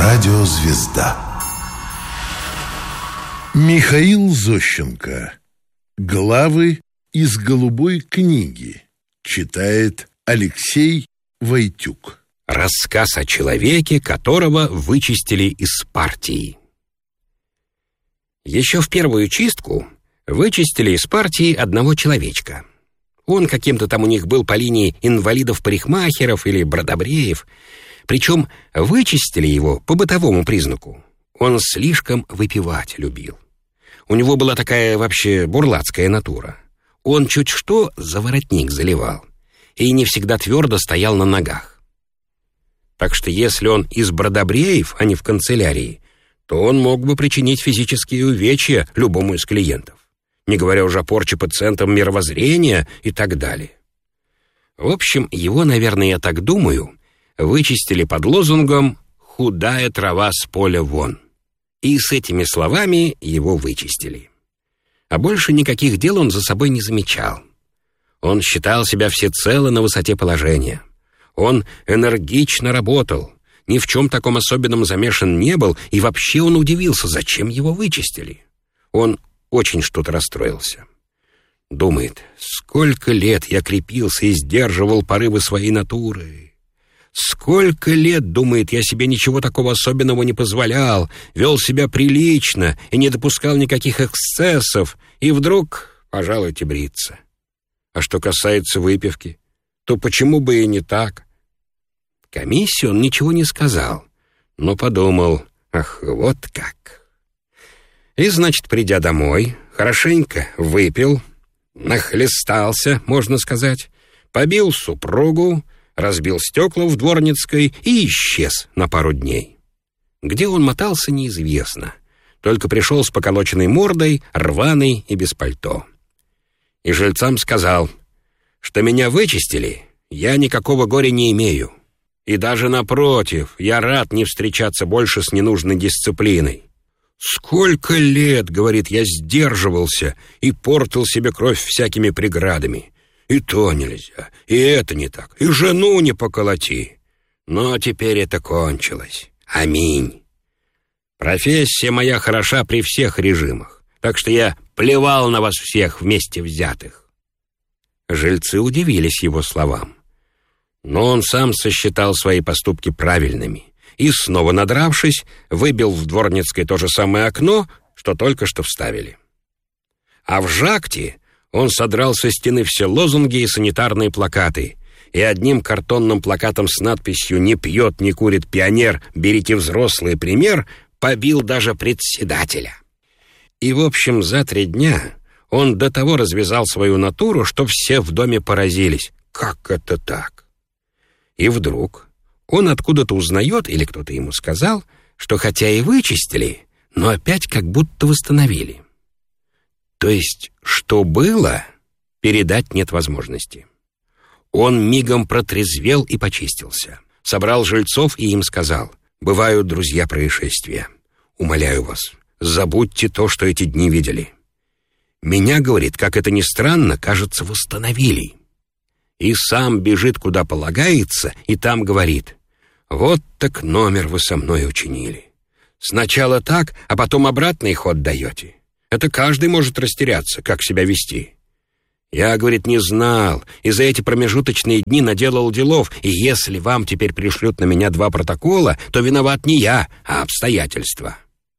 Радиозвезда. Михаил Зощенко. Главы из «Голубой книги». Читает Алексей Войтюк. Рассказ о человеке, которого вычистили из партии. Еще в первую чистку вычистили из партии одного человечка. Он каким-то там у них был по линии инвалидов-парикмахеров или бродобреев. Причем вычистили его по бытовому признаку. Он слишком выпивать любил. У него была такая вообще бурлацкая натура. Он чуть что за воротник заливал и не всегда твердо стоял на ногах. Так что если он из бродобреев, а не в канцелярии, то он мог бы причинить физические увечья любому из клиентов, не говоря уже о порче пациентам мировоззрения и так далее. В общем, его, наверное, я так думаю, вычистили под лозунгом «Худая трава с поля вон». И с этими словами его вычистили. А больше никаких дел он за собой не замечал. Он считал себя всецело на высоте положения. Он энергично работал, ни в чем таком особенном замешан не был, и вообще он удивился, зачем его вычистили. Он очень что-то расстроился. Думает, сколько лет я крепился и сдерживал порывы своей натуры. Сколько лет, думает, я себе ничего такого особенного не позволял, вел себя прилично и не допускал никаких эксцессов, и вдруг, пожалуйте, бриться. А что касается выпивки, то почему бы и не так? Комиссии он ничего не сказал, но подумал, ах, вот как. И, значит, придя домой, хорошенько выпил, нахлестался, можно сказать, побил супругу, разбил стекла в Дворницкой и исчез на пару дней. Где он мотался, неизвестно. Только пришел с поколоченной мордой, рваный и без пальто. И жильцам сказал, что меня вычистили, я никакого горя не имею. И даже напротив, я рад не встречаться больше с ненужной дисциплиной. Сколько лет, говорит, я сдерживался и портил себе кровь всякими преградами. И то нельзя, и это не так, и жену не поколоти. Но теперь это кончилось. Аминь. Профессия моя хороша при всех режимах, так что я плевал на вас всех вместе взятых. Жильцы удивились его словам. Но он сам сосчитал свои поступки правильными и, снова надравшись, выбил в Дворницкой то же самое окно, что только что вставили. А в Жакте он содрал со стены все лозунги и санитарные плакаты, и одним картонным плакатом с надписью «Не пьет, не курит пионер, берите взрослый пример» побил даже председателя. И, в общем, за 3 дня он до того развязал свою натуру, что все в доме поразились. Как это так? И вдруг он откуда-то узнает, или кто-то ему сказал, что хотя и вычистили, но опять как будто восстановили. То есть, что было, передать нет возможности. Он мигом протрезвел и почистился. Собрал жильцов и им сказал: «Бывают, друзья, происшествия. Умоляю вас, забудьте то, что эти дни видели. Меня, говорит, как это ни странно, кажется, восстановили». И сам бежит, куда полагается, и там говорит: «Вот так номер вы со мной учинили. Сначала так, а потом обратный ход даете. Это каждый может растеряться, как себя вести. Я, говорит, не знал, и за эти промежуточные дни наделал делов, и если вам теперь пришлют на меня 2 протокола, то виноват не я, а обстоятельства».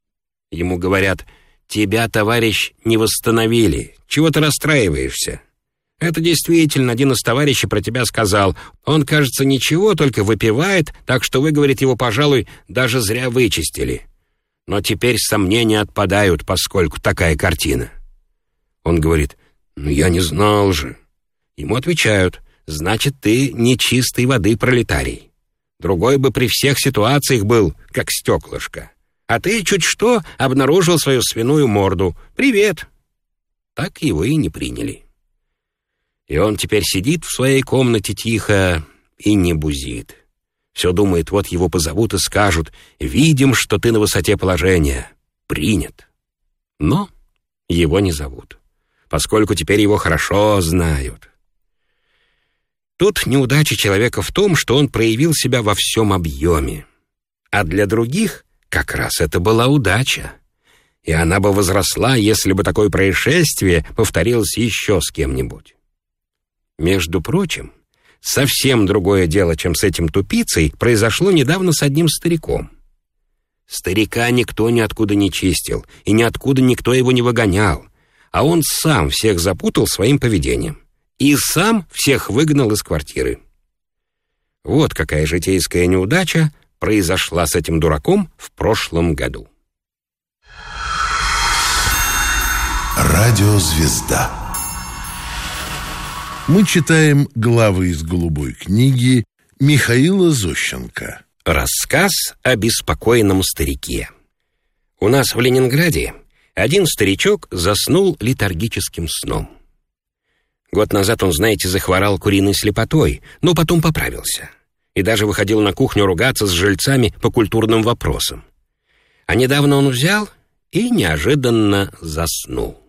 Ему говорят: «Тебя, товарищ, не восстановили. Чего ты расстраиваешься? Это действительно один из товарищей про тебя сказал. Он, кажется, ничего, только выпивает, так что вы, говорит, его, пожалуй, даже зря вычистили. Но теперь сомнения отпадают, поскольку такая картина». Он говорит: «Ну, я не знал же». Ему отвечают: «Значит, ты не чистой воды пролетарий. Другой бы при всех ситуациях был, как стеклышко. А ты чуть что обнаружил свою свиную морду. Привет». Так его и не приняли. И он теперь сидит в своей комнате тихо и не бузит. Все думает, вот его позовут и скажут: «Видим, что ты на высоте положения. Принят». Но его не зовут, поскольку теперь его хорошо знают. Тут неудача человека в том, что он проявил себя во всем объеме. А для других как раз это была удача. И она бы возросла, если бы такое происшествие повторилось еще с кем-нибудь. Между прочим, совсем другое дело, чем с этим тупицей, произошло недавно с одним стариком. Старика никто ниоткуда не чистил, и ниоткуда никто его не выгонял, а он сам всех запутал своим поведением и сам всех выгнал из квартиры. Вот какая житейская неудача произошла с этим дураком в прошлом году. Радиозвезда. Мы читаем главы из «Голубой книги» Михаила Зощенко. Рассказ о беспокойном старике. У нас в Ленинграде один старичок заснул летаргическим сном. Год назад он, знаете, захворал куриной слепотой, но потом поправился. И даже выходил на кухню ругаться с жильцами по культурным вопросам. А недавно он взял и неожиданно заснул.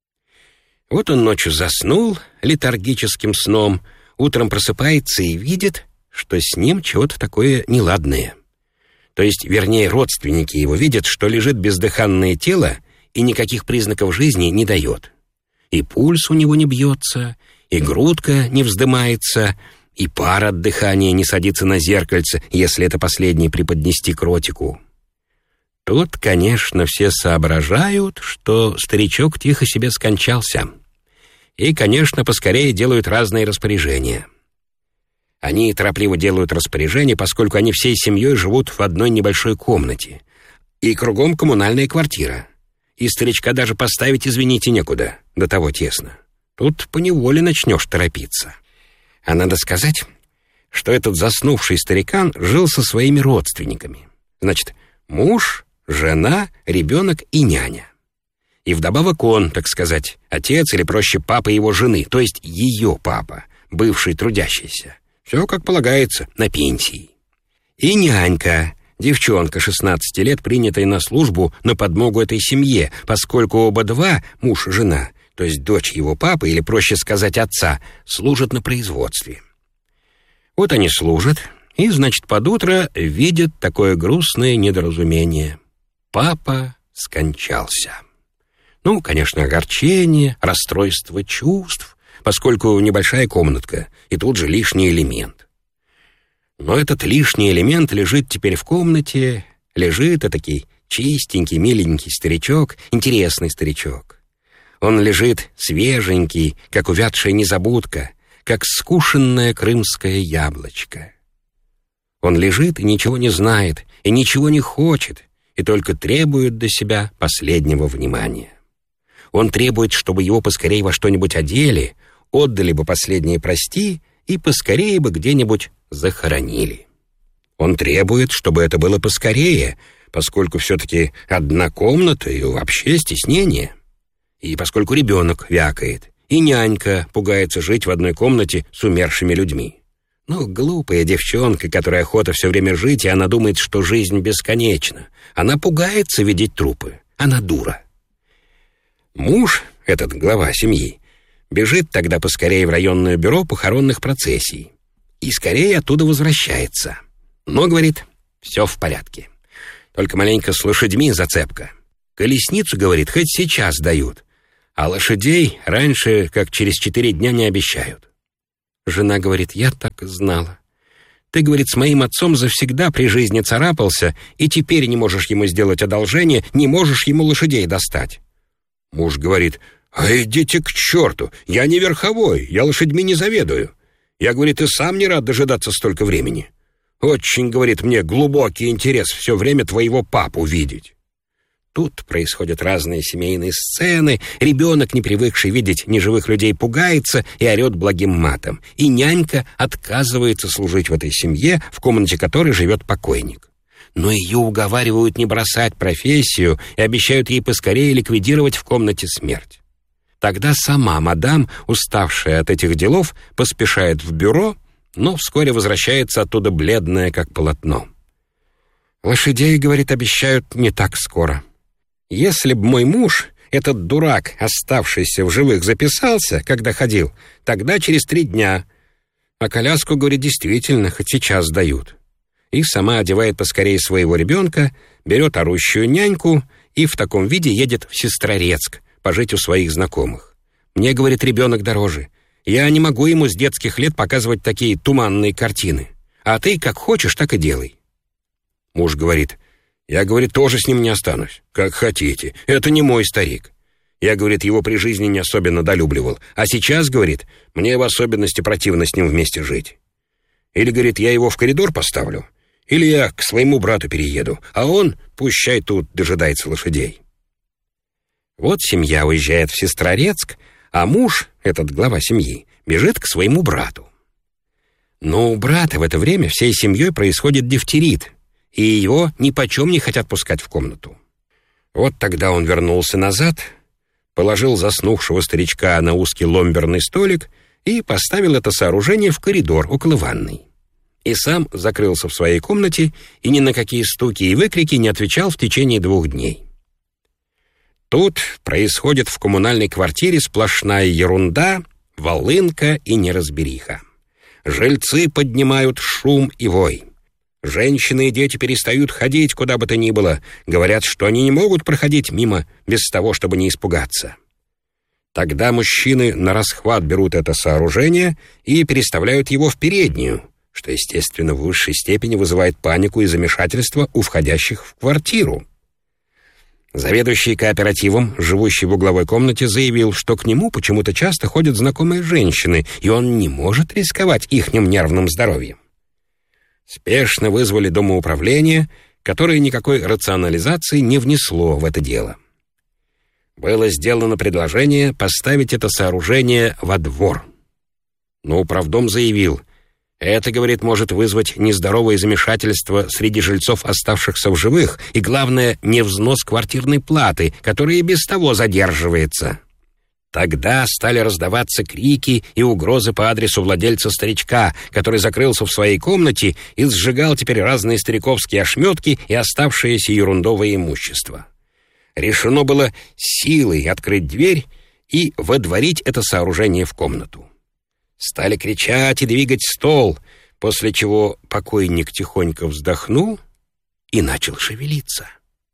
Вот он ночью заснул летаргическим сном, утром просыпается и видит, что с ним чего-то такое неладное. То есть, вернее, родственники его видят, что лежит бездыханное тело и никаких признаков жизни не дает. И пульс у него не бьется, и грудка не вздымается, и пар от дыхания не садится на зеркальце, если это последнее преподнести к ротику. Тут, конечно, все соображают, что старичок тихо себе скончался. И, конечно, поскорее делают разные распоряжения. Они торопливо делают распоряжения, поскольку они всей семьей живут в одной небольшой комнате. И кругом коммунальная квартира. И старичка даже поставить, извините, некуда, до того тесно. Тут поневоле начнешь торопиться. А надо сказать, что этот заснувший старикан жил со своими родственниками. Значит, муж, жена, ребенок и няня. И вдобавок он, так сказать, отец или проще папа его жены, то есть ее папа, бывший трудящийся. Все как полагается, на пенсии. И нянька, девчонка 16 лет, принятая на службу на подмогу этой семье, поскольку оба два, муж и жена, то есть дочь его папы, или проще сказать отца, служат на производстве. Вот они служат, и, значит, под утро видят такое грустное недоразумение. Папа скончался. Ну, конечно, огорчение, расстройство чувств, поскольку небольшая комнатка, и тут же лишний элемент. Но этот лишний элемент лежит теперь в комнате, лежит этакий чистенький, миленький старичок, интересный старичок. Он лежит свеженький, как увядшая незабудка, как скушенное крымское яблочко. Он лежит и ничего не знает, и ничего не хочет, и только требует до себя последнего внимания. Он требует, чтобы его поскорее во что-нибудь одели, отдали бы последние прости и поскорее бы где-нибудь захоронили. Он требует, чтобы это было поскорее, поскольку все-таки одна комната и вообще стеснение. И поскольку ребенок вякает, и нянька пугается жить в одной комнате с умершими людьми. Ну, глупая девчонка, которой охота все время жить, и она думает, что жизнь бесконечна. Она пугается видеть трупы. Она дура. Муж, этот глава семьи, бежит тогда поскорее в районное бюро похоронных процессий. И скорее оттуда возвращается. Но, говорит, все в порядке. Только маленько с лошадьми зацепка. Колесницу, говорит, хоть сейчас дают. А лошадей раньше, как через 4 дня, не обещают. Жена говорит, я так и знала. Ты, говорит, с моим отцом завсегда при жизни царапался, и теперь не можешь ему сделать одолжение, не можешь ему лошадей достать. Муж говорит, а идите к черту, я не верховой, я лошадьми не заведую. Я, говорит, и сам не рад дожидаться столько времени. Очень, говорит, мне глубокий интерес все время твоего папу видеть. Тут происходят разные семейные сцены, ребенок, не привыкший видеть неживых людей, пугается и орет благим матом, и нянька отказывается служить в этой семье, в комнате которой живет покойник. Но ее уговаривают не бросать профессию и обещают ей поскорее ликвидировать в комнате смерть. Тогда сама мадам, уставшая от этих делов, поспешает в бюро, но вскоре возвращается оттуда бледная, как полотно. Лошадей, говорит, обещают не так скоро. Если б мой муж, этот дурак, оставшийся в живых, записался, когда ходил, тогда через 3 дня. А коляску, говорит, действительно, хоть сейчас дают. и сама одевает поскорее своего ребенка, берет орущую няньку и в таком виде едет в Сестрорецк пожить у своих знакомых. Мне, говорит, ребенок дороже. Я не могу ему с детских лет показывать такие туманные картины. А ты как хочешь, так и делай. Муж говорит: я, говорит, тоже с ним не останусь. Как хотите, это не мой старик. Я, говорит, его при жизни не особенно долюбливал. А сейчас, говорит, мне в особенности противно с ним вместе жить. Или, говорит, я его в коридор поставлю, или я к своему брату перееду, а он пущай тут дожидается лошадей. Вот семья уезжает в Сестрорецк, а муж, этот глава семьи, бежит к своему брату. Но у брата в это время всей семьей происходит дифтерит, и его нипочем не хотят пускать в комнату. Вот тогда он вернулся назад, положил заснувшего старичка на узкий ломберный столик и поставил это сооружение в коридор около ванной. И сам закрылся в своей комнате и ни на какие стуки и выкрики не отвечал в течение 2 дней. Тут происходит в коммунальной квартире сплошная ерунда, волынка и неразбериха. Жильцы поднимают шум и вой. Женщины и дети перестают ходить куда бы то ни было, говорят, что они не могут проходить мимо без того, чтобы не испугаться. Тогда мужчины нарасхват берут это сооружение и переставляют его в переднюю, что, естественно, в высшей степени вызывает панику и замешательство у входящих в квартиру. Заведующий кооперативом, живущий в угловой комнате, заявил, что к нему почему-то часто ходят знакомые женщины, и он не может рисковать ихним нервным здоровьем. Спешно вызвали домоуправление, которое никакой рационализации не внесло в это дело. Было сделано предложение поставить это сооружение во двор. Но управдом заявил: это, говорит, может вызвать нездоровое замешательство среди жильцов, оставшихся в живых, и, главное, невзнос квартирной платы, который и без того задерживается. Тогда стали раздаваться крики и угрозы по адресу владельца старичка, который закрылся в своей комнате и сжигал теперь разные стариковские ошметки и оставшееся ерундовое имущество. Решено было силой открыть дверь и водворить это сооружение в комнату. Стали кричать и двигать стол, после чего покойник тихонько вздохнул и начал шевелиться.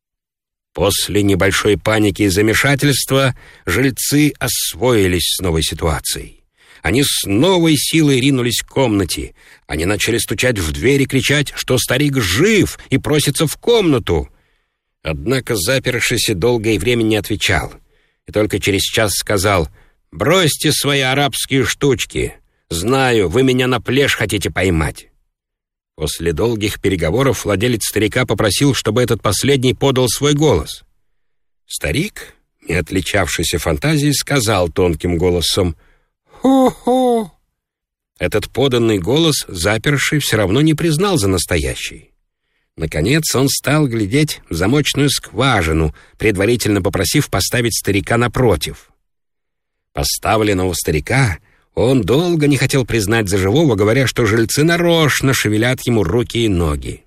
После небольшой паники и замешательства жильцы освоились с новой ситуацией. Они с новой силой ринулись к комнате. Они начали стучать в дверь и кричать, что старик жив и просится в комнату. Однако запершийся долгое время не отвечал, и только через час сказал: «Бросьте свои арабские штучки. Знаю, вы меня на плешь хотите поймать». После долгих переговоров владелец старика попросил, чтобы этот последний подал свой голос. Старик, не отличавшийся фантазией, сказал тонким голосом: «Хо-хо». Этот поданный голос заперший все равно не признал за настоящий. Наконец он стал глядеть в замочную скважину, предварительно попросив поставить старика напротив. Поставленного старика он долго не хотел признать за живого, говоря, что жильцы нарочно шевелят ему руки и ноги.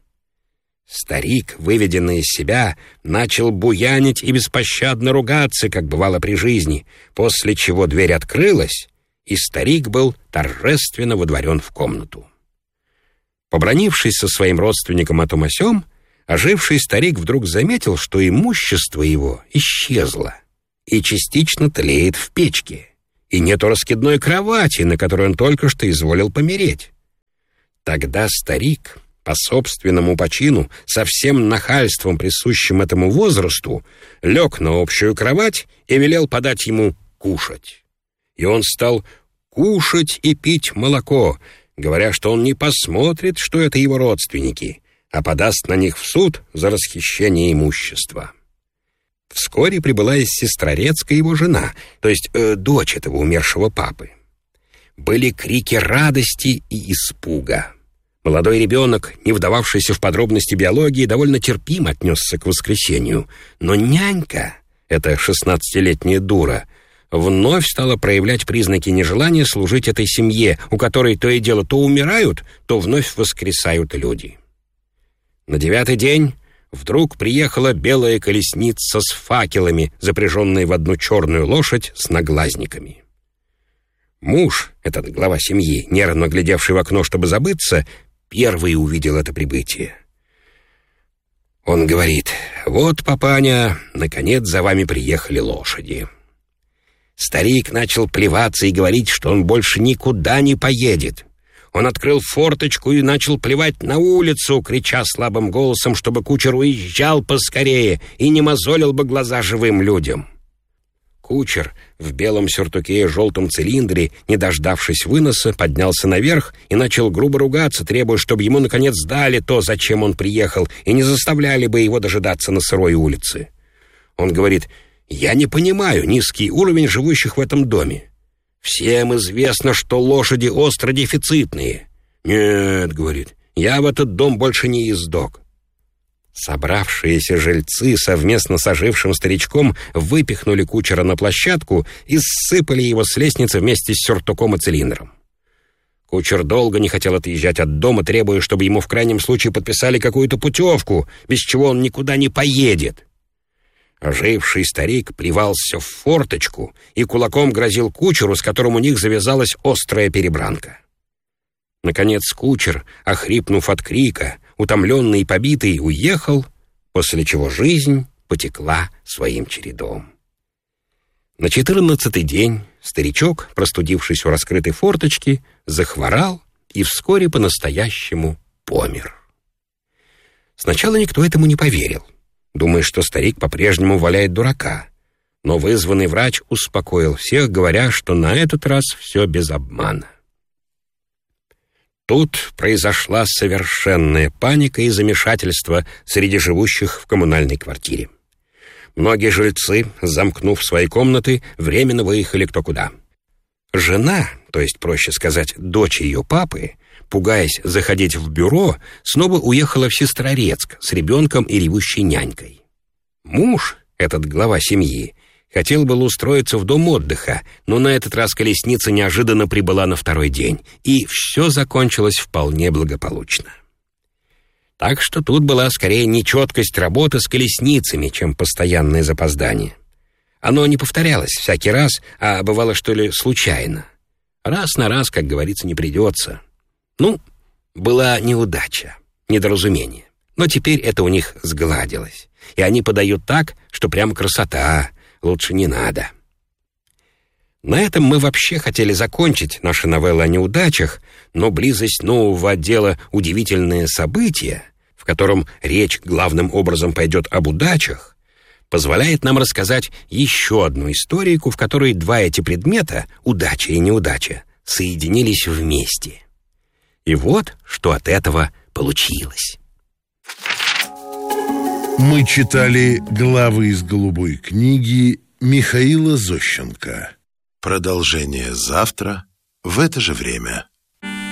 Старик, выведенный из себя, начал буянить и беспощадно ругаться, как бывало при жизни, после чего дверь открылась, и старик был торжественно водворен в комнату. Побранившись со своим родственником о том о сём, оживший старик вдруг заметил, что имущество его исчезло и частично тлеет в печке, и нету раскидной кровати, на которой он только что изволил помереть. Тогда старик, по собственному почину, со всем нахальством, присущим этому возрасту, лег на общую кровать и велел подать ему кушать. И он стал кушать и пить молоко, говоря, что он не посмотрит, что это его родственники, а подаст на них в суд за расхищение имущества. Вскоре прибыла из Сестрорецка его жена, то есть дочь этого умершего папы. Были крики радости и испуга. Молодой ребенок, не вдававшийся в подробности биологии, довольно терпимо отнесся к воскресению, но нянька, эта 16-летняя дура, вновь стала проявлять признаки нежелания служить этой семье, у которой то и дело то умирают, то вновь воскресают люди. На 9-й день вдруг приехала белая колесница с факелами, запряженная в одну черную лошадь с наглазниками. Муж, этот глава семьи, нервно глядевший в окно, чтобы забыться, первый увидел это прибытие. Он говорит: «Вот, папаня, наконец за вами приехали лошади». Старик начал плеваться и говорить, что он больше никуда не поедет. Он открыл форточку и начал плевать на улицу, крича слабым голосом, чтобы кучер уезжал поскорее и не мозолил бы глаза живым людям. Кучер в белом сюртуке и желтом цилиндре, не дождавшись выноса, поднялся наверх и начал грубо ругаться, требуя, чтобы ему наконец дали то, зачем он приехал, и не заставляли бы его дожидаться на сырой улице. Он говорит: «Я не понимаю низкий уровень живущих в этом доме. Всем известно, что лошади остро дефицитные. Нет, — говорит, — я в этот дом больше не ездок». Собравшиеся жильцы совместно с ожившим старичком выпихнули кучера на площадку и ссыпали его с лестницы вместе с сюртуком и цилиндром. Кучер долго не хотел отъезжать от дома, требуя, чтобы ему в крайнем случае подписали какую-то путевку, без чего он никуда не поедет. Оживший старик плевался в форточку и кулаком грозил кучеру, с которым у них завязалась острая перебранка. Наконец кучер, охрипнув от крика, утомленный и побитый, уехал, после чего жизнь потекла своим чередом. На 14-й день старичок, простудившись у раскрытой форточки, захворал и вскоре по-настоящему помер. Сначала никто этому не поверил, думая, что старик по-прежнему валяет дурака, но вызванный врач успокоил всех, говоря, что на этот раз все без обмана. Тут произошла совершенная паника и замешательство среди живущих в коммунальной квартире. Многие жильцы, замкнув свои комнаты, временно выехали кто куда. Жена, то есть, проще сказать, дочь ее папы, пугаясь заходить в бюро, снова уехала в Сестрорецк с ребенком и ревущей нянькой. Муж, этот глава семьи, хотел было устроиться в дом отдыха, но на этот раз колесница неожиданно прибыла на второй день, и все закончилось вполне благополучно. Так что тут была скорее нечеткость работы с колесницами, чем постоянное запоздание. Оно не повторялось всякий раз, а бывало, что ли, случайно. Раз на раз, как говорится, не придется. Была неудача, недоразумение. Но теперь это у них сгладилось, и они подают так, что прям красота. Лучше не надо. На этом мы вообще хотели закончить наши новеллы о неудачах, но близость нового отдела «Удивительные события», в котором речь главным образом пойдет об удачах, позволяет нам рассказать еще одну историку, в которой два эти предмета, удача и неудача, соединились вместе. И вот что от этого получилось. Мы читали главы из «Голубой книги» Михаила Зощенко. Продолжение завтра в это же время.